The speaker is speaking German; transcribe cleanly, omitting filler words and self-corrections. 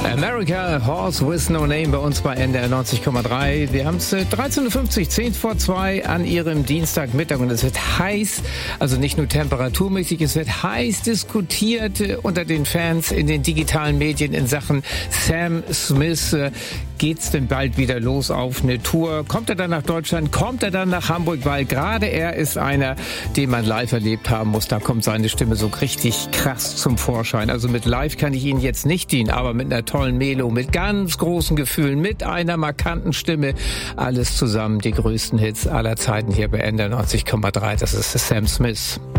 America, Horse with No Name bei uns bei NDR 90,3. Wir haben es 13.50 Uhr, 10 vor 2 an Ihrem Dienstagmittag und es wird heiß, also nicht nur temperaturmäßig, es wird heiß diskutiert unter den Fans in den digitalen Medien in Sachen Sam Smith. Geht's denn bald wieder los auf eine Tour? Kommt er dann nach Deutschland? Kommt er dann nach Hamburg? Weil gerade er ist einer, den man live erlebt haben muss. Da kommt seine Stimme so richtig krass zum Vorschein. Also mit live kann ich Ihnen jetzt nicht dienen, aber mit einer tollen Melo, mit ganz großen Gefühlen, mit einer markanten Stimme. Alles zusammen, die größten Hits aller Zeiten hier bei NDR 90,3. Das ist Sam Smith.